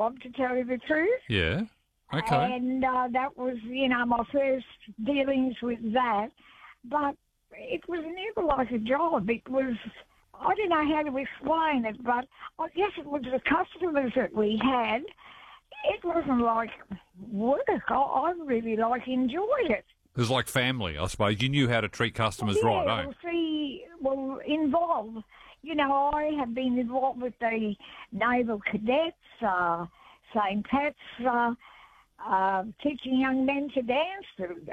job, to tell you the truth. Yeah. Okay. And that was, my first dealings with that. But it was never like a job. It was, I don't know how to explain it, but I guess it was the customers that we had. It wasn't like work. I really enjoyed it. It was like family, I suppose. You knew how to treat customers right, eh? Involved. I have been involved with the Naval Cadets, St. Pat's, teaching young men to dance.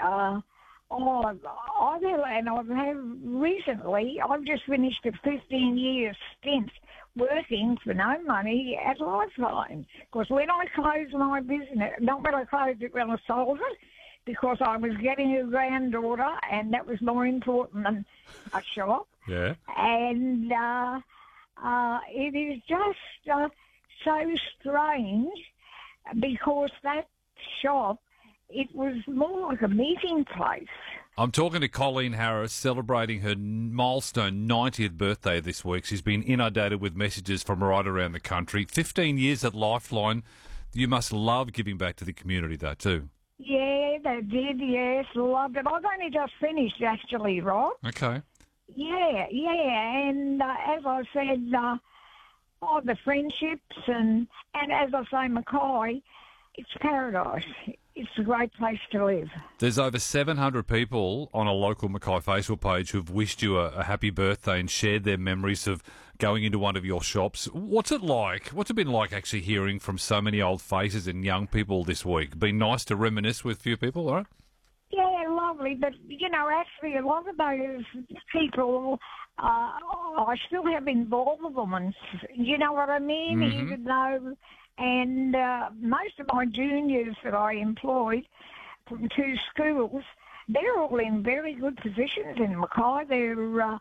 I've just finished a 15-year stint working for no money at Lifeline. Because when I closed my business, not when I closed it, when I sold it, because I was getting a granddaughter, and that was more important than a shop. Yeah. And it is just so strange, because that shop, it was more like a meeting place. I'm talking to Colleen Harris, celebrating her milestone 90th birthday this week. She's been inundated with messages from right around the country. 15 years at Lifeline. You must love giving back to the community, though, too. Yeah, they did, yes. Loved it. I've only just finished, actually, Rob. Okay. Yeah. And as I said, the friendships and as I say, Mackay, it's paradise. It's a great place to live. There's over 700 people on a local Mackay Facebook page who've wished you a happy birthday and shared their memories of going into one of your shops. What's it like? What's it been like actually hearing from so many old faces and young people this week? Been nice to reminisce with a few people, all right? Yeah, lovely. But, actually a lot of those people, I still have involved with them. And you know what I mean? Mm-hmm. Even though... And most of my juniors that I employed from 2 schools, they're all in very good positions in Mackay. They're,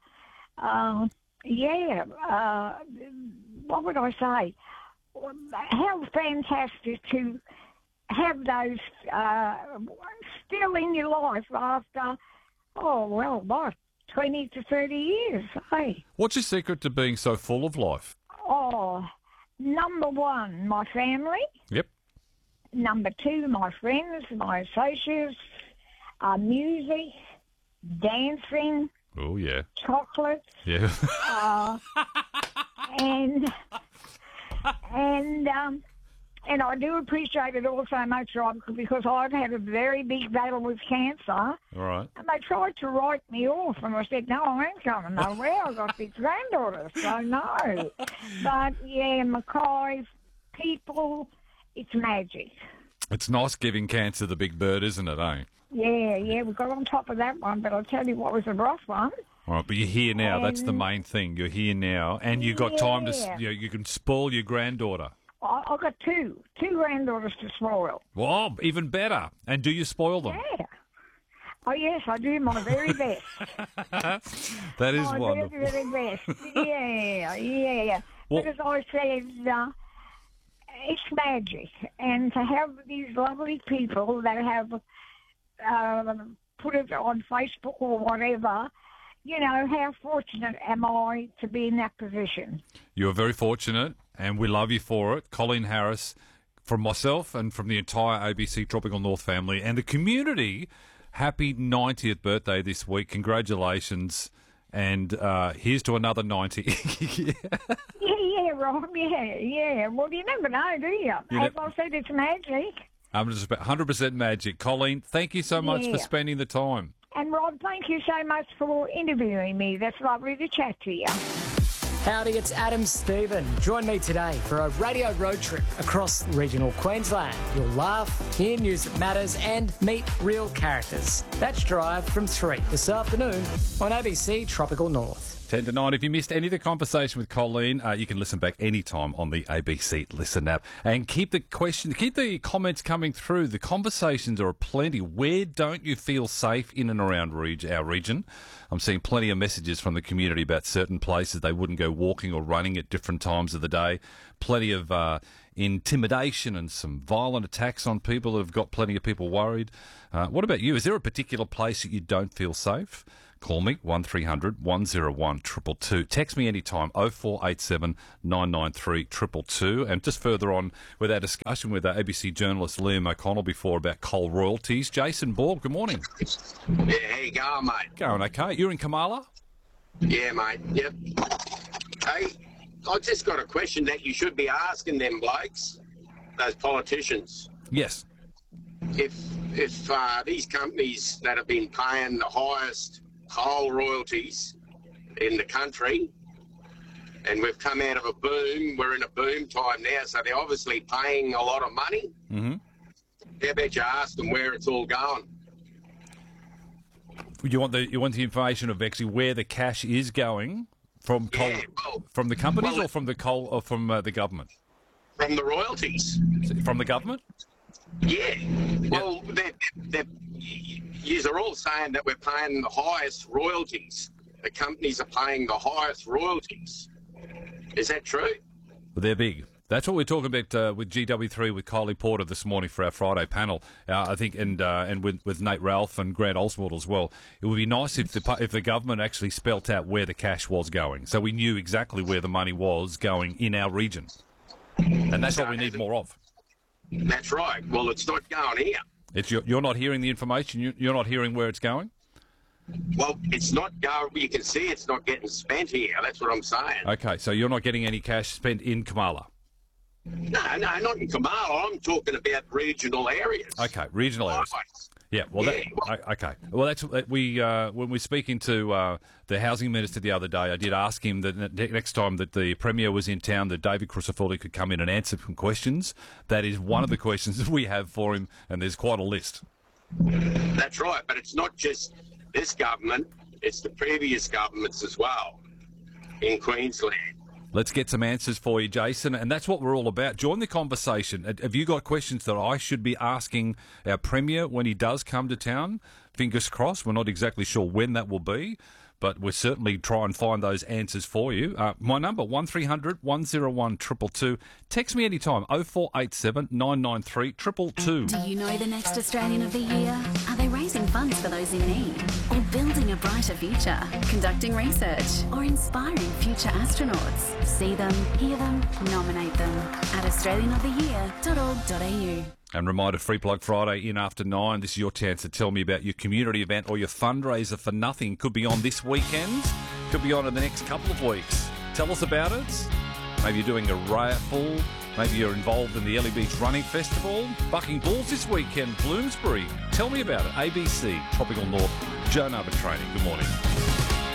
what would I say? How fantastic to have those still in your life after, 20 to 30 years, hey? What's your secret to being so full of life? Number 1, my family. Yep. Number 2, my friends, my associates, music, dancing. Oh, yeah. Chocolates. Yeah. And I do appreciate it also much, Rob, because I've had a very big battle with cancer. All right. And they tried to write me off, and I said, no, I ain't coming nowhere. I've got 6 granddaughters, so no. But, yeah, Mackay people, it's magic. It's nice giving cancer the big bird, isn't it, eh? Yeah, we got on top of that one, but I'll tell you what was a rough one. All right, but you're here now. That's the main thing. You're here now, and you've got time to, you can spoil your granddaughter. I've got two granddaughters to spoil. Well, even better. And do you spoil them? Yeah. Oh, yes, I do my very best. That is wonderful. My very, very best. Yeah. Well, but as I said, it's magic. And to have these lovely people that have put it on Facebook or whatever, how fortunate am I to be in that position? You're very fortunate, and we love you for it. Colleen Harris, from myself and from the entire ABC Tropical North family and the community, happy 90th birthday this week. Congratulations. And here's to another 90. Yeah, Rob, yeah. Well, you never know, do you? As I said, it's magic. 100% magic. Colleen, thank you so much for spending the time. And Rob, thank you so much for interviewing me. That's lovely to chat to you. Howdy, it's Adam Stephen. Join me today for a radio road trip across regional Queensland. You'll laugh, hear news that matters, and meet real characters. That's Drive from 3 this afternoon on ABC Tropical North. 10 to 9. If you missed any of the conversation with Colleen, you can listen back anytime on the ABC Listen app. And keep the comments coming through. The conversations are plenty. Where don't you feel safe in and around our region? I'm seeing plenty of messages from the community about certain places they wouldn't go walking or running at different times of the day. Plenty of intimidation and some violent attacks on people who've got plenty of people worried. What about you? Is there a particular place that you don't feel safe? Call me, 1300 101 222. Text me anytime, 0487 993 222. And just further on with our discussion with ABC journalist Liam O'Connell before about coal royalties. Jason Ball, good morning. Yeah, how you going, mate? Going okay. You're in Kamala? Yeah, mate. Yep. Hey, I just got a question that you should be asking them blokes, those politicians. Yes. If these companies that have been paying the highest coal royalties in the country, and we've come out of a boom, we're in a boom time now, so they're obviously paying a lot of money. Mm-hmm. How about you ask them where it's all going? You want the information of actually where the cash is going from coal, from the companies or from the coal or from the government? From the royalties. From the government? Yeah. Well, you're all saying that we're paying the highest royalties. The companies are paying the highest royalties. Is that true? Well, they're big. That's what we're talking about with GW3 with Kylie Porter this morning for our Friday panel. I think, and with Nate Ralph and Grant Oswald as well. It would be nice if the government actually spelt out where the cash was going, so we knew exactly where the money was going in our region. And that's what we need more of. That's right. Well, it's not going here. You're not hearing the information. You're not hearing where it's going. Well, it's not going. You can see it's not getting spent here. That's what I'm saying. Okay, so you're not getting any cash spent in Kamala. No, not in Kamala. I'm talking about regional areas. Okay, regional areas. Yeah, well, okay. Well, that's when we're speaking to the housing minister the other day. I did ask him that next time that the premier was in town, that David Crisafulli could come in and answer some questions. That is one of the questions that we have for him, and there's quite a list. That's right, but it's not just this government; it's the previous governments as well in Queensland. Let's get some answers for you, Jason, and that's what we're all about. Join the conversation. Have you got questions that I should be asking our Premier when he does come to town? Fingers crossed. We're not exactly sure when that will be, but we'll certainly try and find those answers for you. My number, 1300 101 222. Text me anytime, 0487 993 222. Do you know the next Australian of the Year? Are they raising funds for those in need? Or building a brighter future? Conducting research? Or inspiring future astronauts? See them, hear them, nominate them at australianoftheyear.org.au. And reminder, Free Plug Friday in after 9. This is your chance to tell me about your community event or your fundraiser for nothing. Could be on this weekend, could be on in the next couple of weeks. Tell us about it. Maybe you're doing a raffle. Maybe you're involved in the Ellie Beach Running Festival. Bucking Bulls this weekend, Bloomsbury. Tell me about it. ABC, Tropical North, Joe Nova Training. Good morning.